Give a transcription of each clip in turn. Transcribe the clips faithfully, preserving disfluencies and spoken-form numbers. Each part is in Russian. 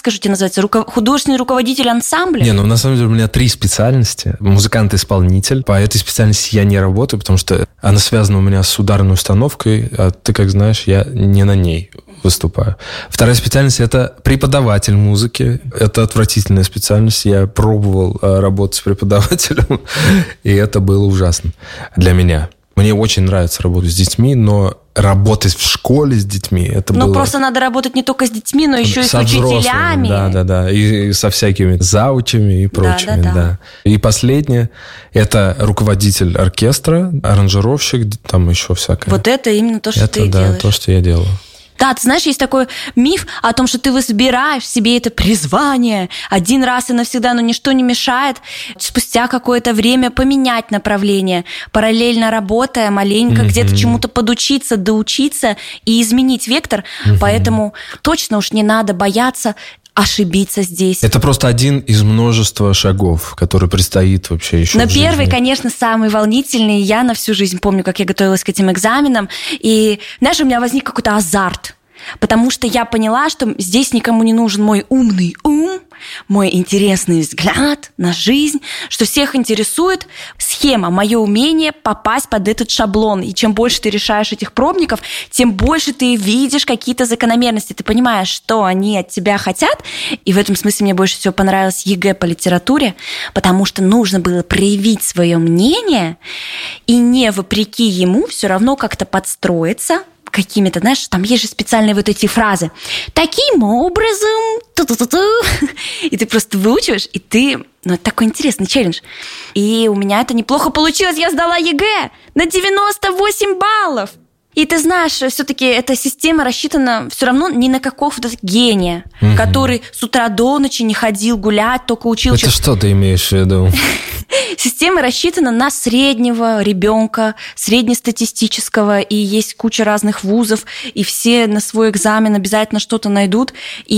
скажу тебе, называется руко... художественный руководитель ансамбля. Не, ну на самом деле у меня три специальности. Музыкант-исполнитель. По этой специальности я не работаю, потому что она связана у меня с ударной установкой, а ты, как знаешь, я не на ней выступаю. Вторая специальность – это преподаватель музыки. Это отвратительная специальность. Я пробовал работать с преподавателем, и это было ужасно для меня. Мне очень нравится работать с детьми, но работать в школе с детьми, это но было... Но просто надо работать не только с детьми, но еще и с учителями. Да, да, да. И со всякими заучами и прочими, да, да, да. да. И последнее – это руководитель оркестра, аранжировщик, там еще всякое. Вот это именно то, что это, ты да, делаешь. Это, да, то, что я делаю. Да, ты знаешь, есть такой миф о том, что ты выбираешь себе это призвание один раз и навсегда, но ничто не мешает спустя какое-то время поменять направление, параллельно работая, маленько mm-hmm. где-то чему-то подучиться, доучиться и изменить вектор. Mm-hmm. Поэтому точно уж не надо бояться ошибиться здесь. Это просто один из множества шагов, который предстоит вообще еще Но в жизни. Первый, конечно, самый волнительный. Я на всю жизнь помню, как я готовилась к этим экзаменам. И, знаешь, у меня возник какой-то азарт. Потому что я поняла, что здесь никому не нужен мой умный ум, мой интересный взгляд на жизнь, что всех интересует схема, мое умение попасть под этот шаблон. И чем больше ты решаешь этих пробников, тем больше ты видишь какие-то закономерности. Ты понимаешь, что они от тебя хотят. И в этом смысле мне больше всего понравилось ЕГЭ по литературе, потому что нужно было проявить свое мнение и не вопреки ему все равно как-то подстроиться какими-то, знаешь, там есть же специальные вот эти фразы. Таким образом, ту-ту-ту-ту. И ты просто выучиваешь, и ты... Ну, это такой интересный челлендж. И у меня это неплохо получилось. Я сдала ЕГЭ на девяносто восемь баллов. И ты знаешь, все-таки эта система рассчитана все равно не на какого-то гения, угу. который с утра до ночи не ходил гулять, только учился. Это что ты имеешь в виду? Система рассчитана на среднего ребенка, среднестатистического, и есть куча разных вузов, и все на свой экзамен обязательно что-то найдут.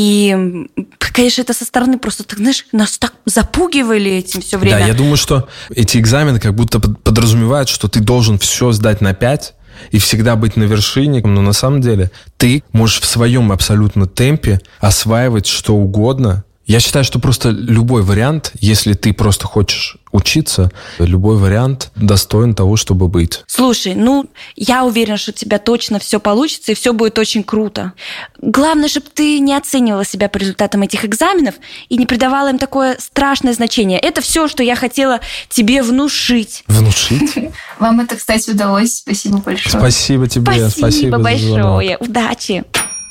И, конечно, это со стороны просто, так, знаешь, нас так запугивали этим все время. Да, я думаю, что эти экзамены как будто подразумевают, что ты должен все сдать на пять, и всегда быть на вершине, но на самом деле ты можешь в своем абсолютно темпе осваивать что угодно. Я считаю, что просто любой вариант, если ты просто хочешь учиться, любой вариант достоин того, чтобы быть. Слушай, ну, я уверена, что у тебя точно все получится, и все будет очень круто. Главное, чтобы ты не оценивала себя по результатам этих экзаменов и не придавала им такое страшное значение. Это все, что я хотела тебе внушить. Внушить? Вам это, кстати, удалось. Спасибо большое. Спасибо тебе. Спасибо большое. Удачи.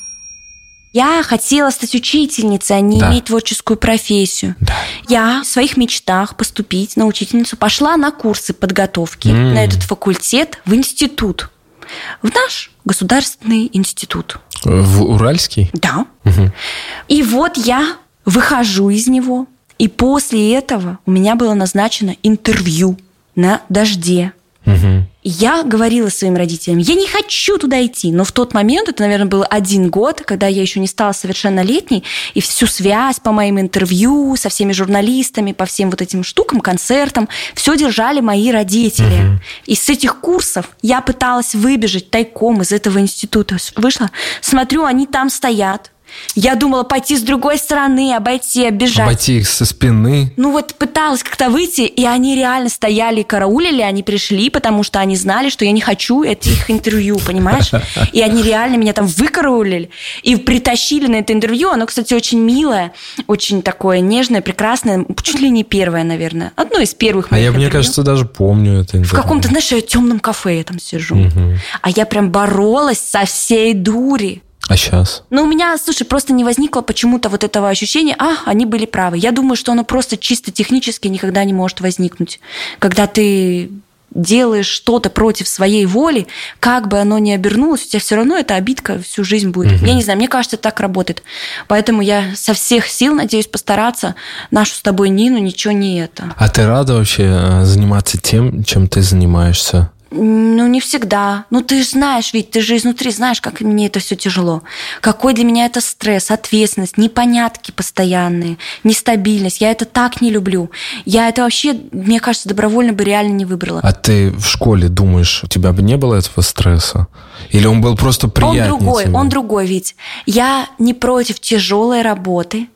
Я хотела стать учительницей, а не да. иметь творческую профессию. Да. Я в своих мечтах поступить на учительницу пошла на курсы подготовки mm. на этот факультет в институт. В наш государственный институт. В Уральский? Да. Угу. И вот я выхожу из него, и после этого у меня было назначено интервью на «Дожде». Угу. Я говорила своим родителям, я не хочу туда идти. Но в тот момент, это, наверное, был один год, когда я еще не стала совершеннолетней, и всю связь по моим интервью со всеми журналистами, по всем вот этим штукам, концертам, все держали мои родители. Угу. И с этих курсов я пыталась выбежать тайком из этого института. Вышла, смотрю, они там стоят. Я думала пойти с другой стороны, обойти, оббежать. Обойти их со спины. Ну вот пыталась как-то выйти, и они реально стояли и караулили, они пришли, потому что они знали, что я не хочу этих интервью, понимаешь? И они реально меня там выкараулили и притащили на это интервью. Оно, кстати, очень милое, очень такое нежное, прекрасное, чуть ли не первое, наверное. Одно из первых моих А я, интервью. Мне кажется, даже помню это интервью. В каком-то, знаешь, темном кафе я там сижу. Угу. А я прям боролась со всей дури. А сейчас? Ну, у меня, слушай, просто не возникло почему-то вот этого ощущения, а, они были правы. Я думаю, что оно просто чисто технически никогда не может возникнуть. Когда ты делаешь что-то против своей воли, как бы оно ни обернулось, у тебя все равно эта обидка всю жизнь будет. Угу. Я не знаю, мне кажется, это так работает. Поэтому я со всех сил надеюсь постараться нашу с тобой Нину ничего не это. А ты рада вообще заниматься тем, чем ты занимаешься? Ну, не всегда. Ну, ты же знаешь, ведь ты же изнутри знаешь, как мне это все тяжело. Какой для меня это стресс, ответственность, непонятки постоянные, нестабильность. Я это так не люблю. Я это вообще, мне кажется, добровольно бы реально не выбрала. А ты в школе думаешь, у тебя бы не было этого стресса? Или он был просто приятнее Он другой, тебе? он другой ведь. Я не против тяжелой работы.